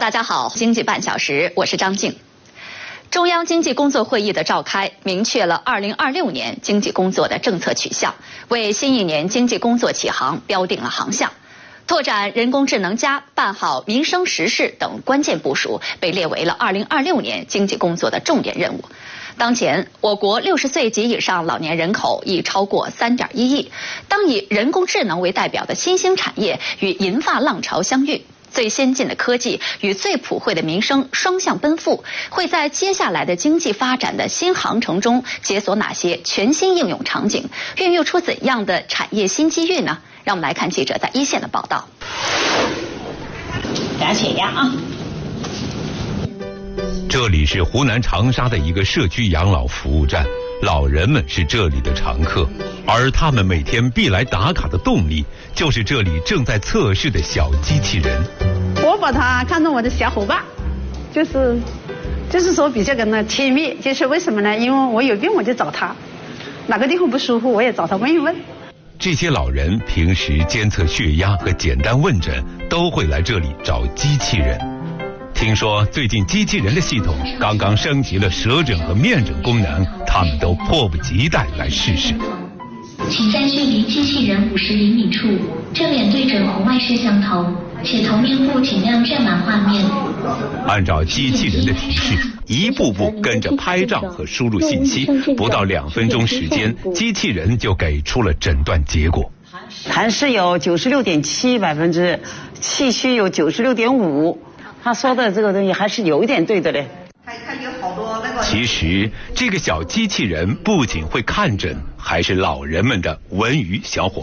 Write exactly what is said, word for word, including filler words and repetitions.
大家好，经济半小时，我是张静。中央经济工作会议的召开，明确了二零二六年经济工作的政策取向，为新一年经济工作起航标定了航向。拓展人工智能加、办好民生实事等关键部署，被列为了二零二六年经济工作的重点任务。当前，我国六十岁及以上老年人口已超过三点一亿。当以人工智能为代表的新兴产业与银发浪潮相遇，最先进的科技与最普惠的民生双向奔赴，会在接下来的经济发展的新航程中解锁哪些全新应用场景，孕育出怎样的产业新机遇呢？让我们来看记者在一线的报道。 量血压啊！ 这里是湖南长沙的一个社区养老服务站，老人们是这里的常客，而他们每天必来打卡的动力，就是这里正在测试的小机器人。 我把它看成我的小伙伴，就是就是说比较跟他亲密，就是为什么呢？因为我有病我就找他，哪个地方不舒服我也找他问一问。 这些老人平时监测血压和简单问诊都会来这里找机器人。听说最近机器人的系统刚刚升级了舌诊和面诊功能，他们都迫不及待来试试。 请在距离机器人五十厘米处正脸对准红外摄像头，且头面部尽量占满画面。 按照机器人的提示，一步步跟着拍照和输入信息，不到两分钟时间，机器人就给出了诊断结果。 痰湿有九十六点七百分之，气虚有九十六点五。他说的这个东西还是有一点对的嘞。 其实这个小机器人不仅会看诊，还是老人们的文娱小伙